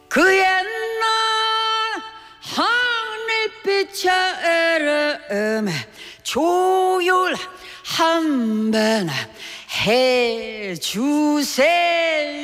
그 옛날 하늘빛의 이름에 조율 한 번 해주세요.